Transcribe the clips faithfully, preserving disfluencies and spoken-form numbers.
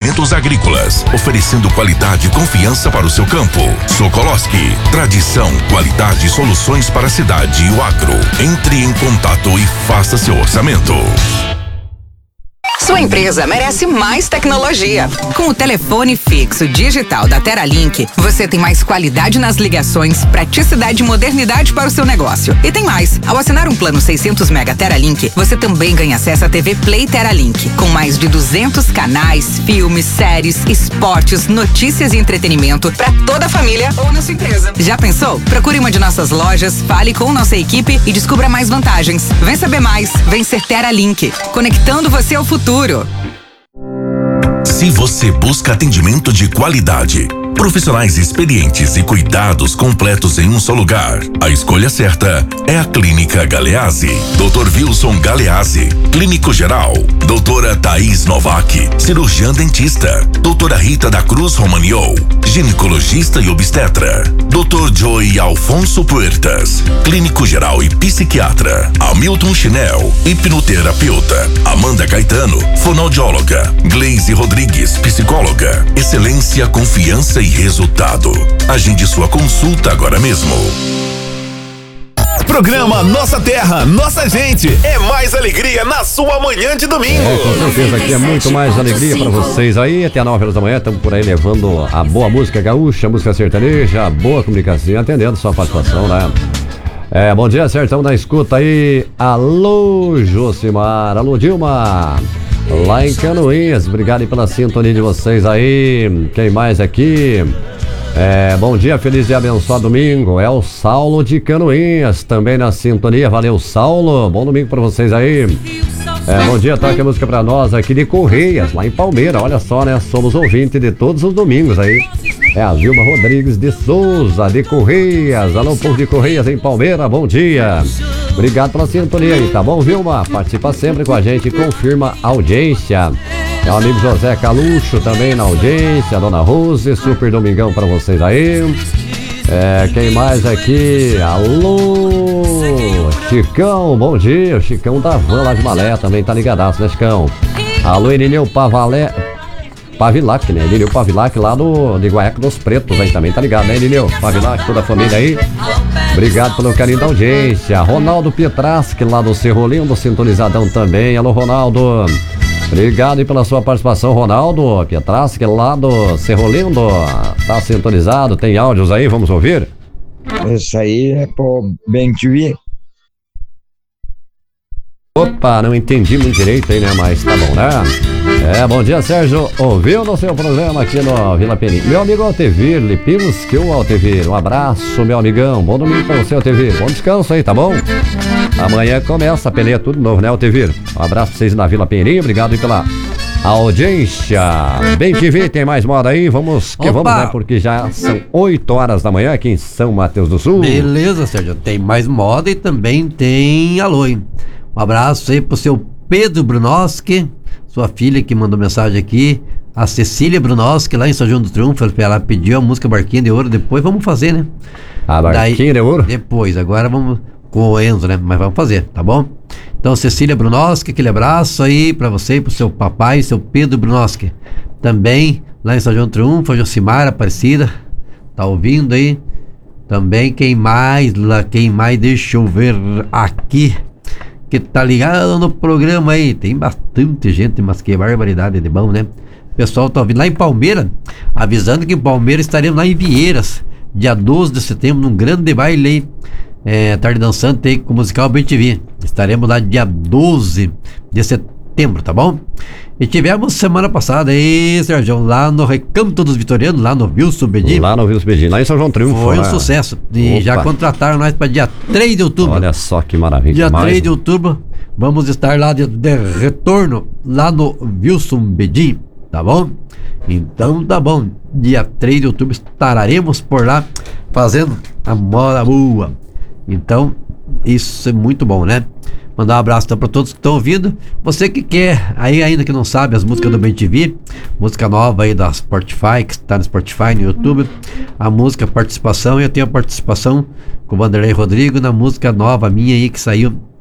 implementos agrícolas, oferecendo qualidade e confiança para o seu campo. Sokolowski, tradição, qualidade e soluções para a cidade e o agro. Entre em contato e faça seu orçamento. Sua empresa merece mais tecnologia. Com o telefone fixo digital da Teralink, você tem mais qualidade nas ligações, praticidade e modernidade para o seu negócio. E tem mais. Ao assinar um plano seiscentos mega Teralink, você também ganha acesso à T V Play Teralink, com mais de duzentos canais, filmes, séries, esportes, notícias e entretenimento para toda a família ou na sua empresa. Já pensou? Procure uma de nossas lojas, fale com nossa equipe e descubra mais vantagens. Vem saber mais. Vem ser Teralink, conectando você ao futuro. Se você busca atendimento de qualidade, profissionais experientes e cuidados completos em um só lugar, a escolha certa é a Clínica Galeazzi. doutor Wilson Galeazzi, clínico geral. Doutora Thaís Novak, cirurgiã dentista. Doutora Rita da Cruz Romaniou, ginecologista e obstetra. doutor Joey Alfonso Puertas, clínico geral e psiquiatra. Hamilton Chinel, hipnoterapeuta. Amanda Caetano, fonoaudióloga. Gleise Rodrigues, psicóloga. Excelência, confiança e resultado. Agende sua consulta agora mesmo. Programa Nossa Terra, Nossa Gente. É mais alegria na sua manhã de domingo. É, com certeza aqui é muito mais alegria pra vocês aí. Até nove horas da manhã estamos por aí levando a boa música gaúcha, a música sertaneja, a boa comunicação, atendendo sua participação, né? É, bom dia, Sertão da escuta aí. Alô, Josimar. Alô, Dilma. Lá em Canoinhas, obrigado aí pela sintonia de vocês aí. Quem mais aqui? É, bom dia, feliz e abençoado domingo. É o Saulo de Canoinhas, também na sintonia. Valeu, Saulo. Bom domingo pra vocês aí. É, bom dia, toca a música pra nós aqui de Correias, lá em Palmeira. Olha só, né? Somos ouvintes de todos os domingos aí. É a Vilma Rodrigues de Souza, de Correias. Alô, povo de Correias em Palmeira, bom dia. Obrigado pela sintonia aí, tá bom, Vilma? Participa sempre com a gente e confirma a audiência. É o amigo José Calucho também na audiência, a Dona Rose, super domingão pra vocês aí. É, quem mais aqui? Alô, Chicão, bom dia. O Chicão da Van lá de Malé também tá ligadaço, né, Chicão? Alô, Irineu Pavalé, Pavilac, né? Irineu Pavilac lá no, de Guaiaca dos Pretos aí também, tá ligado, né, Irineu? Pavilac, toda a família aí. Obrigado pelo carinho da audiência. Ronaldo Pietraschi lá do Cerro Lindo, sintonizadão também. Alô, Ronaldo. Obrigado aí pela sua participação, Ronaldo Pietraschi lá do Cerro Lindo. Tá sintonizado, tem áudios aí, vamos ouvir? Isso aí é pro Bem T V. Opa, não entendi muito direito aí, né? Mas tá bom, né? É, bom dia, Sérgio. Ouviu no seu programa aqui no Vila Peninha. Meu amigo Altevir, Lipimos que o Altevir. Um abraço, meu amigão. Bom domingo pra você, Altevir. Bom descanso aí, tá bom? Amanhã começa a peleia tudo novo, né, Altevir? Um abraço pra vocês na Vila Peninha. Obrigado aí pela audiência. Bem T V, tem mais moda aí? Vamos que Opa. vamos, né? Porque já são oito horas da manhã aqui em São Mateus do Sul. Beleza, Sérgio. Tem mais moda e também tem alô, hein? Um abraço aí pro seu Pedro Brunoski, sua filha que mandou mensagem aqui, a Cecília Brunoski lá em São João do Triunfo. Ela pediu a música Barquinha de Ouro. Depois vamos fazer, né? A Barquinha Daí, de Ouro? Depois, agora vamos com o Enzo, né? Mas vamos fazer, tá bom? Então, Cecília Brunoski, aquele abraço aí pra você e pro seu papai, seu Pedro Brunoski. Também lá em São João do Triunfo, a Josimar Aparecida, tá ouvindo aí? Também, quem mais lá, quem mais, deixa eu ver aqui, que tá ligado no programa aí. Tem bastante gente, mas que barbaridade de bom, né? O pessoal tá ouvindo lá em Palmeira, avisando que em Palmeira estaremos lá em Vieiras, dia doze de setembro, num grande baile aí, é, tarde dançante aí com o musical Bem T V. Estaremos lá dia doze de setembro, tá bom? E tivemos semana passada aí, Sérgio, lá no Recanto dos Vitorianos, lá no Wilson Bedin. Lá no Wilson Bedin, lá em São João Triunfo. Foi um né? sucesso. E Opa. já contrataram nós para dia três de outubro. Olha só que maravilha. Dia mais, três de outubro, vamos estar lá de, de retorno, lá no Wilson Bedin, tá bom? Então tá bom. Dia três de outubro estaremos por lá fazendo a moda boa. Então, isso é muito bom, né? Mandar um abraço então para todos que estão ouvindo. Você que quer, aí ainda que não sabe as músicas do Bem T V, música nova aí da Spotify, que está no Spotify, no YouTube, a música Participação, eu tenho a participação com o Vanderlei Rodrigo na música nova minha aí que saiu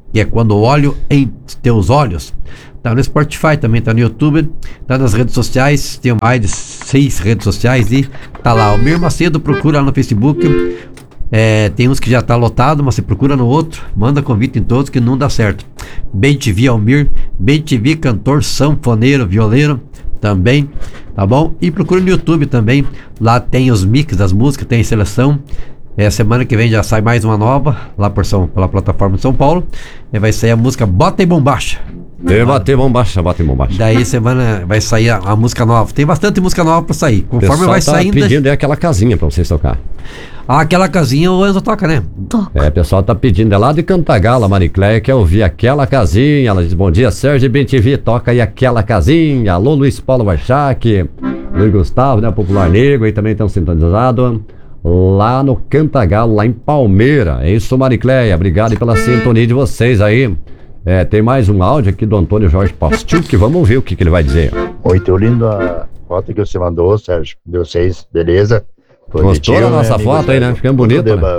que é Quando Olho em Teus Olhos. Tá no Spotify também, tá no YouTube, tá nas redes sociais, tem mais de seis redes sociais e tá lá. O Mir Macedo, procura lá no Facebook. É, tem uns que já tá lotado, mas você procura no outro, manda convite em todos que não dá certo. Bem T V Almir, Bem T V cantor, sanfoneiro, violeiro também, tá bom? E procura no YouTube também, lá tem os mix das músicas, tem seleção. É, semana que vem já sai mais uma nova, lá por São, pela plataforma de São Paulo, e vai sair a música Bota e Bombacha. E bater bombacha, bate bombacha. Daí semana vai sair a, a música nova. Tem bastante música nova pra sair. Conforme vai tá saindo. pedindo é aquela casinha pra vocês tocar. Ah, aquela casinha o Enzo toca, né? Toca. É, o pessoal tá pedindo, é lá de Cantagalo, a Maricléia quer ouvir aquela casinha. Ela diz, bom dia, Sérgio Bem T V, toca aí aquela casinha. Alô, Luiz Paulo Barchac, Luiz Gustavo, né, Popular Negro, aí também estão sintonizados. Lá no Cantagalo, lá em Palmeira. É isso, Maricléia, obrigado pela sintonia de vocês aí. É, tem mais um áudio aqui do Antônio Jorge Pastuk, vamos ouvir o que, que ele vai dizer. Muito lindo a foto que você mandou, Sérgio, de vocês, beleza? Gostou da nossa né, foto aí, né? Ficando bonito, né?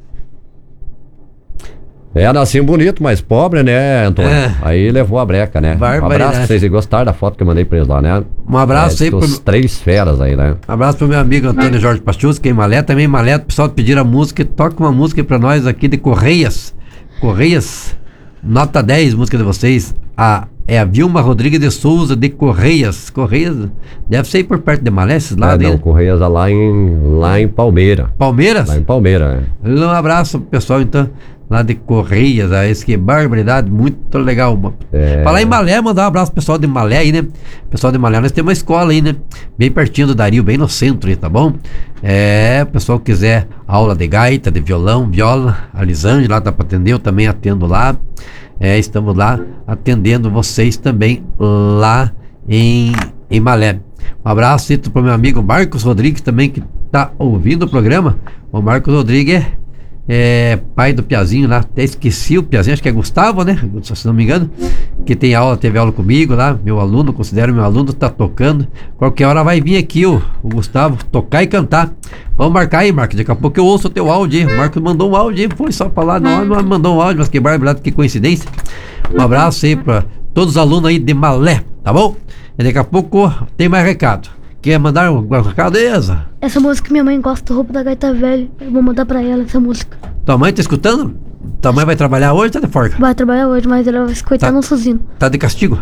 É, nasceu bonito, mas pobre, né, Antônio? É. Aí levou a breca, né? Um abraço pra vocês e gostaram da foto que eu mandei pra eles lá, né? Um abraço é, aí pro... Os três feras aí, né? Um abraço pro meu amigo Antônio Jorge Pastuk, em Malé, também em Malé, o pessoal pediram a música, toca uma música pra nós aqui de Correias. Correias, nota dez, música de vocês. A, é a Vilma Rodrigues de Souza de Correias. Correias, deve ser aí por perto de Malé, esses lados. É, não, Correias é lá em, lá em Palmeira. Palmeiras? Lá em Palmeira, é. Um abraço pro pessoal, então, lá de Correias, a esse que barbaridade, muito legal. É. Falar em Malé, mandar um abraço pro pessoal de Malé aí, né? Pessoal de Malé, nós temos uma escola aí, né? Bem pertinho do Dario, bem no centro aí, tá bom? É, o pessoal que quiser aula de gaita, de violão, viola, a Lisângela lá tá pra atender, eu também atendo lá. É, estamos lá atendendo vocês também lá em, em Malé. Um abraço para o meu amigo Marcos Rodrigues também, que está ouvindo o programa. O Marcos Rodrigues é, é pai do Piazinho lá, até esqueci o Piazinho, acho que é Gustavo, né? Se não me engano, que tem aula, teve aula comigo lá, meu aluno, considero meu aluno, tá tocando. Qualquer hora vai vir aqui o, o Gustavo tocar e cantar. Vamos marcar aí, Marcos, daqui a pouco eu ouço o teu áudio aí. O Marcos mandou um áudio aí, foi só pra lá, não, não mandou um áudio, mas que barbaridade, que coincidência. Um abraço aí pra todos os alunos aí de Malé, tá bom? E daqui a pouco tem mais recado. Quer mandar um recado, Eza? Essa música minha mãe gosta, Roubo da Gaita Velha. Eu vou mandar pra ela essa música. Tua mãe tá escutando? Tua mãe vai trabalhar hoje ou tá de forca? Vai trabalhar hoje, mas ela vai se coitar tá, no sozinho. Tá de castigo?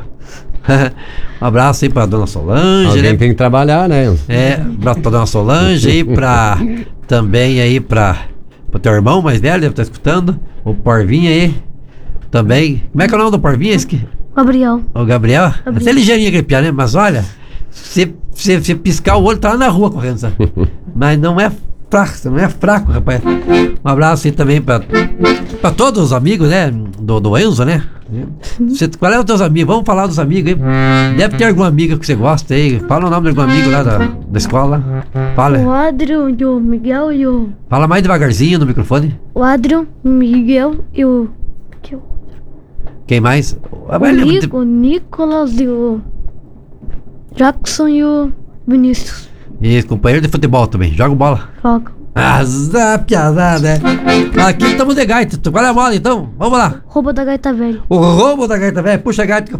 Um abraço aí pra dona Solange. Alguém né? tem que trabalhar, né? É, pra dona Solange aí, pra também aí pra, pro teu irmão mais velho, deve estar escutando. O Porvinho aí também. Como é que é o nome do Porvinho? Esse que... Gabriel. O Gabriel? Gabriel. Até ligeirinho aquele piá, né? Mas olha, se você piscar o olho, tá lá na rua correndo, sabe? Mas não é fraco, não é fraco, rapaz. Um abraço aí também pra, pra todos os amigos, né? Do, do Enzo, né? Cê, qual é os teus amigos? Vamos falar dos amigos aí. Deve ter alguma amiga que você gosta aí. Fala o nome de algum amigo lá da, da escola. Fala. O Adriano e o Miguel e o... Fala mais devagarzinho no microfone. O Adriano, o Miguel e o... Que o... Quem mais? O, Nico, o Nicolas e o... Jackson e o Vinícius. E companheiro de futebol também. Joga bola. Joga. Ah, piazada. Aqui estamos de gaita. Qual é a moda então? Vamos lá. Roubo da Gaita Velha. O roubo da gaita velha. Puxa a gaita.